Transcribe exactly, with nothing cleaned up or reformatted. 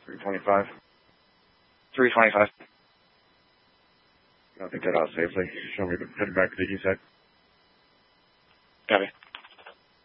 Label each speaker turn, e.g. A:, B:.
A: three twenty-five.
B: three twenty-five.
A: I think get out safely. Show me the heading back to the east side.
B: Copy.